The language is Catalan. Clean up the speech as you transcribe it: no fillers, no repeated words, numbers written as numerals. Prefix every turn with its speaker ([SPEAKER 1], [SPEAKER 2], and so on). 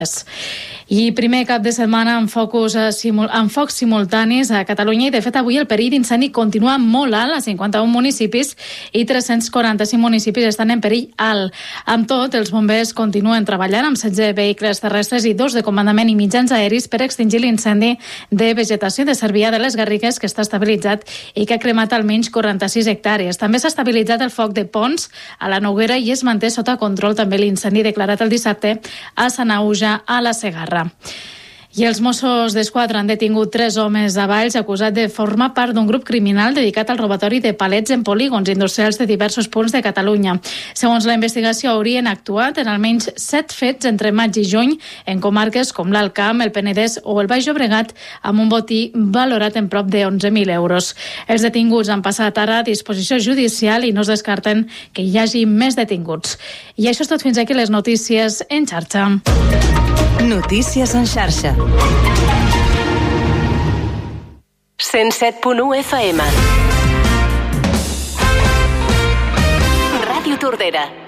[SPEAKER 1] I primer cap de setmana amb focs simultanis a Catalunya i, de fet, avui el perill d'incendi continua molt alt a 51 municipis i 345 municipis estan en perill alt. Amb tot, els bombers continuen treballant amb 16 vehicles terrestres i 2 de comandament i mitjans aeris per extingir l'incendi de vegetació de Cervià de les Garrigues, que està estabilitzat i que ha cremat almenys 46 hectàrees. També s'ha estabilitzat el foc de Ponts a la Noguera i es manté sota control també l'incendi declarat el dissabte a Sanaüja, a la Segarra. I els Mossos d'Esquadra han detingut 3 homes a Valls acusats de formar part d'un grup criminal dedicat al robatori de palets en polígons industrials de diversos punts de Catalunya. Segons la investigació, haurien actuat en almenys 7 fets entre maig i juny en comarques com l'Alt Camp, el Penedès o el Baix Llobregat, amb un botí valorat en prop de 11.000 euros. Els detinguts han passat ara a disposició judicial i no es descarten que hi hagi més detinguts. I això és tot, fins aquí les notícies en xarxa.
[SPEAKER 2] Notícies en xarxa. 107.1 FM. Ràdio Tordera.